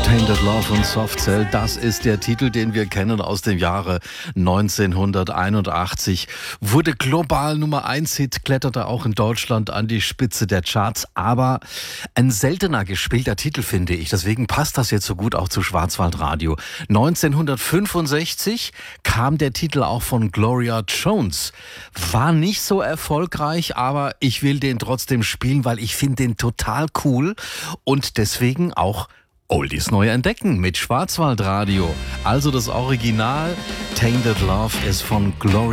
Tainted Love und Soft Cell, das ist der Titel, den wir kennen aus dem Jahre 1981. Wurde global Nummer 1 Hit, kletterte auch in Deutschland an die Spitze der Charts. Aber ein seltener gespielter Titel, finde ich. Deswegen passt das jetzt so gut auch zu Schwarzwaldradio. 1965 kam der Titel auch von Gloria Jones. War nicht so erfolgreich, aber ich will den trotzdem spielen, weil ich finde den total cool und deswegen auch Oldies neu entdecken mit Schwarzwaldradio. Also das Original Tainted Love ist von Gloria